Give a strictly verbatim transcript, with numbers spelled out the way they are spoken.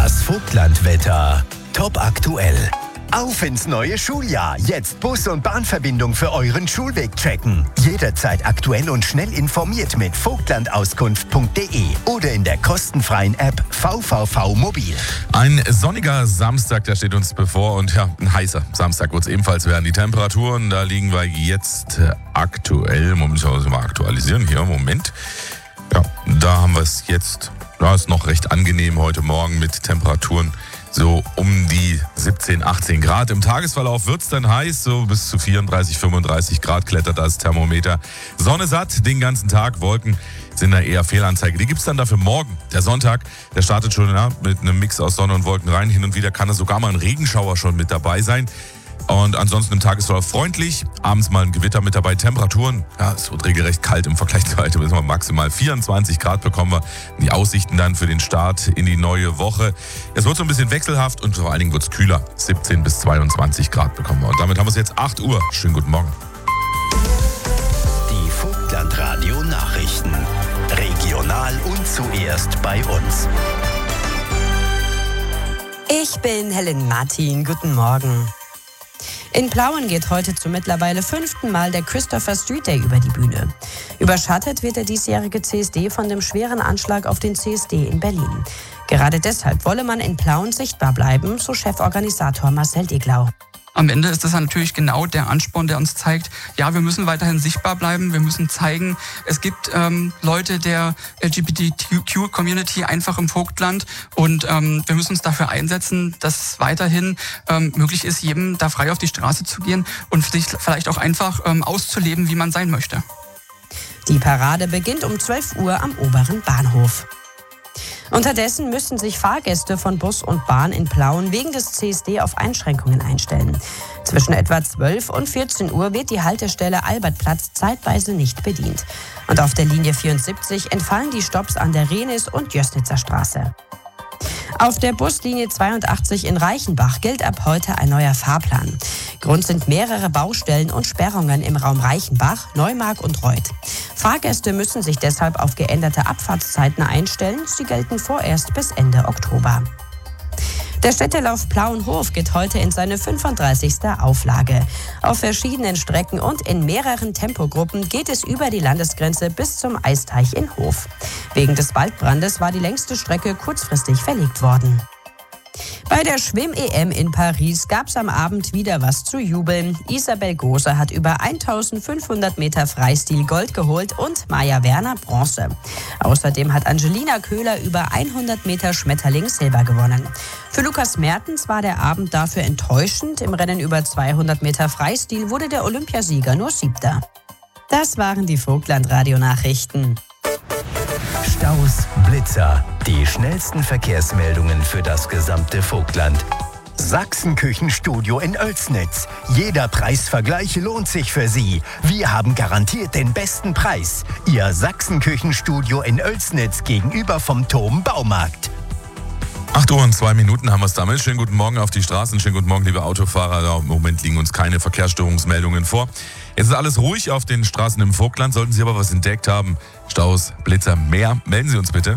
Das Vogtlandwetter. Top aktuell. Auf ins neue Schuljahr. Jetzt Bus- und Bahnverbindung für euren Schulweg checken. Jederzeit aktuell und schnell informiert mit vogtlandauskunft punkt de oder in der kostenfreien App V V V Mobil. Ein sonniger Samstag, der steht uns bevor, und ja, ein heißer Samstag wird es ebenfalls werden. Die Temperaturen, da liegen wir jetzt aktuell, Moment, ich muss mal aktualisieren hier, Moment. Ja, da haben wir es jetzt, da ist noch recht angenehm heute Morgen mit Temperaturen so um die siebzehn, achtzehn Grad. Im Tagesverlauf wird es dann heiß, so bis zu vierunddreißig, fünfunddreißig Grad klettert das Thermometer. Sonne satt den ganzen Tag, Wolken sind da eher Fehlanzeige. Die gibt es dann dafür morgen. Der Sonntag, der startet schon ja, mit einem Mix aus Sonne und Wolken rein. Hin und wieder kann da sogar mal ein Regenschauer schon mit dabei sein. Und ansonsten im Tagesverlauf freundlich, abends mal ein Gewitter mit dabei. Temperaturen, ja, es wird regelrecht kalt im Vergleich zu heute, bis wir maximal vierundzwanzig Grad bekommen wir. Die Aussichten dann für den Start in die neue Woche. Es wird so ein bisschen wechselhaft und vor allen Dingen wird es kühler. siebzehn bis zweiundzwanzig Grad bekommen wir. Und damit haben wir es jetzt acht Uhr. Schönen guten Morgen. Die Vogtlandradio Nachrichten. Regional und zuerst bei uns. Ich bin Helen Martin. Guten Morgen. In Plauen geht heute zum mittlerweile fünften Mal der Christopher Street Day über die Bühne. Überschattet wird der diesjährige C S D von dem schweren Anschlag auf den C S D in Berlin. Gerade deshalb wolle man in Plauen sichtbar bleiben, so Cheforganisator Marcel Deglau. Am Ende ist das natürlich genau der Ansporn, der uns zeigt, ja, wir müssen weiterhin sichtbar bleiben, wir müssen zeigen, es gibt ähm, Leute der L G B T Q-Community einfach im Vogtland und ähm, wir müssen uns dafür einsetzen, dass weiterhin ähm, möglich ist, jedem da frei auf die Straße zu gehen und sich vielleicht auch einfach ähm, auszuleben, wie man sein möchte. Die Parade beginnt um zwölf Uhr am oberen Bahnhof. Unterdessen müssen sich Fahrgäste von Bus und Bahn in Plauen wegen des C S D auf Einschränkungen einstellen. Zwischen etwa zwölf und vierzehn Uhr wird die Haltestelle Albertplatz zeitweise nicht bedient. Und auf der Linie vierundsiebzig entfallen die Stopps an der Renis- und Jößnitzer Straße. Auf der Buslinie zweiundachtzig in Reichenbach gilt ab heute ein neuer Fahrplan. Grund sind mehrere Baustellen und Sperrungen im Raum Reichenbach, Neumark und Reuth. Fahrgäste müssen sich deshalb auf geänderte Abfahrtszeiten einstellen. Sie gelten vorerst bis Ende Oktober. Der Städtelauf Plauenhof geht heute in seine fünfunddreißigste Auflage. Auf verschiedenen Strecken und in mehreren Tempogruppen geht es über die Landesgrenze bis zum Eisteich in Hof. Wegen des Waldbrandes war die längste Strecke kurzfristig verlegt worden. Bei der Schwimm-E M in Paris gab es am Abend wieder was zu jubeln. Isabel Gose hat über eintausendfünfhundert Meter Freistil Gold geholt und Maja Werner Bronze. Außerdem hat Angelina Köhler über hundert Meter Schmetterling Silber gewonnen. Für Lukas Mertens war der Abend dafür enttäuschend. Im Rennen über zweihundert Meter Freistil wurde der Olympiasieger nur Siebter. Das waren die Vogtland-Radio-Nachrichten. Staus, Blitzer, die schnellsten Verkehrsmeldungen für das gesamte Vogtland. Sachsenküchenstudio in Oelsnitz. Jeder Preisvergleich lohnt sich für Sie. Wir haben garantiert den besten Preis. Ihr Sachsenküchenstudio in Oelsnitz gegenüber vom Tom Baumarkt. acht Uhr und zwei Minuten haben wir es damit. Schönen guten Morgen auf die Straßen. Schönen guten Morgen, liebe Autofahrer. Da Im Moment liegen uns keine Verkehrsstörungsmeldungen vor. Jetzt ist alles ruhig auf den Straßen im Vogtland. Sollten Sie aber was entdeckt haben, Staus, Blitzer, mehr, melden Sie uns bitte.